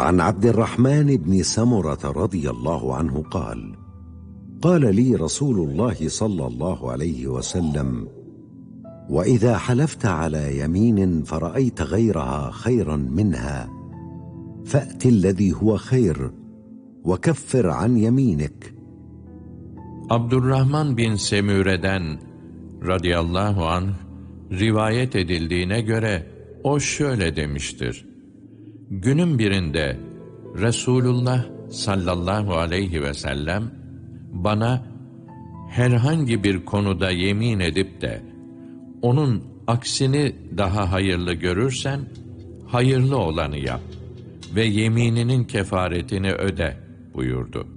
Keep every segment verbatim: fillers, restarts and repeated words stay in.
وعن عبد الرحمن بن سمرة رضي الله عنه قال: قال لي رسول الله صلى الله عليه وسلم: وإذا حلفت على يمين فرأيت غيرها خيرا منها فأت الذي هو خير وكفر عن يمينك. Abdurrahman bin Semüre'den radıyallahu anh rivayet edildiğine göre o şöyle demiştir: Günün birinde Resulullah sallallahu aleyhi ve sellem bana herhangi bir konuda yemin edip de onun aksini daha hayırlı görürsen hayırlı olanı yap ve yemininin kefaretini öde buyurdu.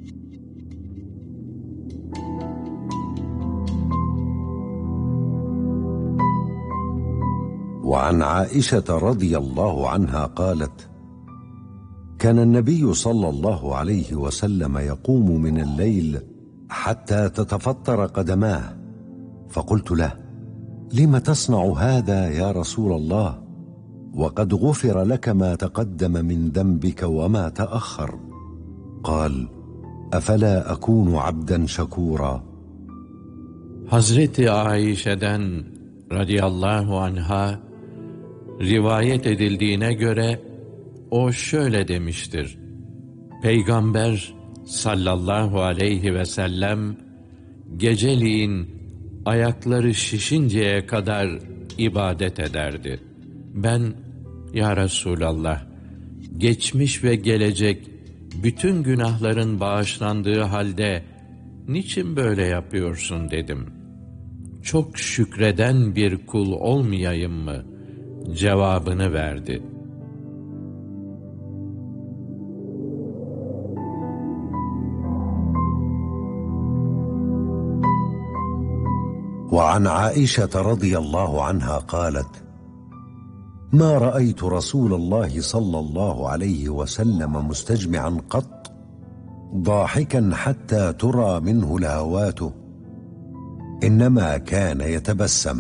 وعن عائشة رضي الله عنها قالت: كان النبي صلى الله عليه وسلم يقوم من الليل حتى تتفطر قدماه، فقلت له: لم تصنع هذا يا رسول الله؟ وقد غفر لك ما تقدم من ذنبك وما تأخر. قال: أفلا أكون عبدا شكورا. Hazreti Ayşe'den radıyallahu anha rivayet edildiğine göre o şöyle demiştir: Peygamber sallallahu aleyhi ve sellem geceliğin ayakları şişinceye kadar ibadet ederdi. Ben, ya Resulallah, geçmiş ve gelecek bütün günahların bağışlandığı halde niçin böyle yapıyorsun dedim. Çok şükreden bir kul olmayayım mı? Cevabını verdi. وعن عائشة رضي الله عنها قالت: ما رأيت رسول الله صلى الله عليه وسلم مستجمعا قط ضاحكا حتى ترى منه لهواته، إنما كان يتبسم.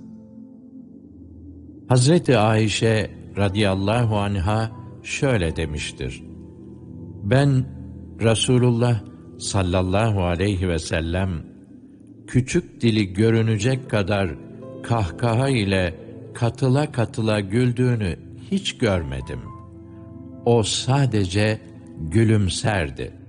Hazreti Ayşe radıyallahu anha şöyle demiştir: Ben Resulullah sallallahu aleyhi ve sellem küçük dili görünecek kadar kahkaha ile katıla katıla güldüğünü hiç görmedim. O sadece gülümserdi.